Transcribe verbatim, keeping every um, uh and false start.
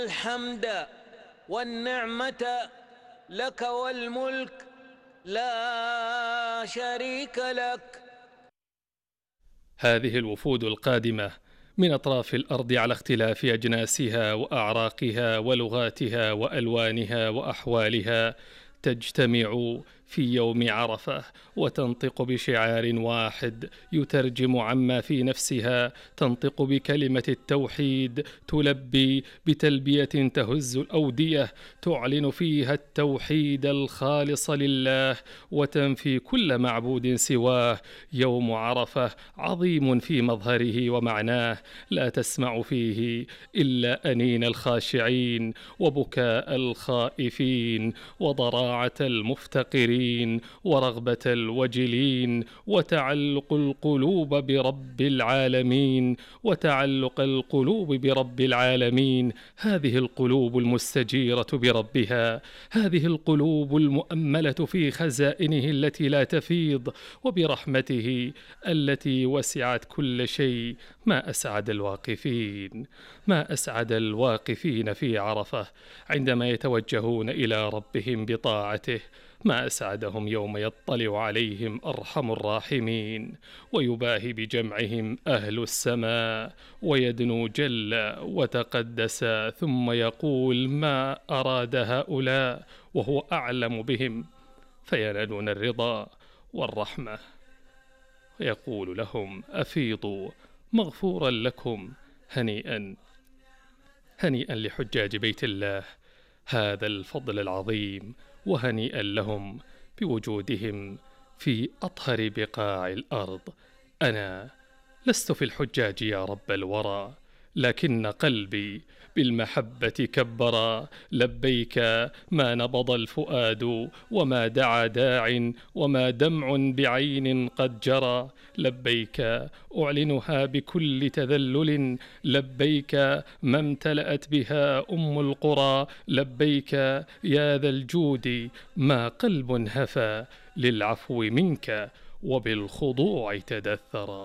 الحمد والنعمة لك والملك لا شريك لك. هذه الوفود القادمة من أطراف الأرض على اختلاف أجناسها وأعراقها ولغاتها وألوانها وأحوالها تجتمع في يوم عرفة وتنطق بشعار واحد يترجم عما في نفسها، تنطق بكلمة التوحيد، تلبي بتلبية تهز الأودية، تعلن فيها التوحيد الخالص لله وتنفي كل معبود سواه. يوم عرفة عظيم في مظهره ومعناه، لا تسمع فيه إلا أنين الخاشعين وبكاء الخائفين وضراعة المفتقرين ورغبة الوجلين وتعلق القلوب برب العالمين وتعلق القلوب برب العالمين. هذه القلوب المستجيرة بربها، هذه القلوب المؤملة في خزائنه التي لا تفيض وبرحمته التي وسعت كل شيء. ما أسعد الواقفين، ما أسعد الواقفين في عرفة عندما يتوجهون إلى ربهم بطاعته، ما أسعدهم يوم يطلع عليهم أرحم الراحمين ويباهي بجمعهم أهل السماء ويدنو جل وتقدس ثم يقول ما أراد هؤلاء وهو أعلم بهم، فينالون الرضا والرحمة ويقول لهم أفيضوا مغفورا لكم. هنيئا هنيئا لحجاج بيت الله هذا الفضل العظيم، وهنيئا لهم بوجودهم في أطهر بقاع الأرض. أنا لست في الحجاج يا رب الورى، لكن قلبي بالمحبة كبرا. لبيك ما نبض الفؤاد وما دعا داع وما دمع بعين قد جرى. لبيك أعلنها بكل تذلل، لبيك ما امتلأت بها أم القرى. لبيك يا ذا الجود ما قلب هفى للعفو منك وبالخضوع تدثرا.